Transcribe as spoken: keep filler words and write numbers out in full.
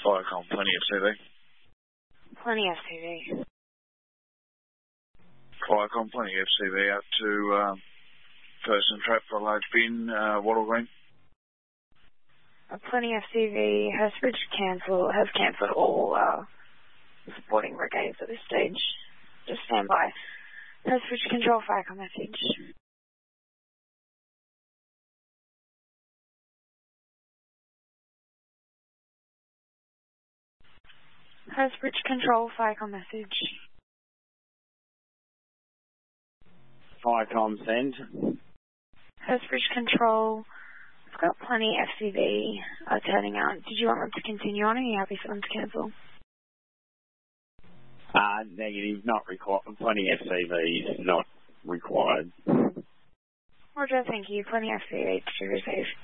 Viacom, plenty of C V. Plenty of C V. Viacom, plenty of C V out to um, Person Trap for a large bin, uh, Wattle Green. Uh, plenty of C V. Hurstbridge cancel, has cancelled all uh, supporting brigades at this stage. Just stand by. Hurstbridge Control, Viacom message. Hurstbridge Control, Viacom message. Viacom send. Hurstbridge Control, I've got plenty F C V uh, turning out. Did you want them to continue on, or are you happy for them to cancel? Uh, negative, not required. Plenty F C V, not required. Roger, thank you. Plenty F C V to receive.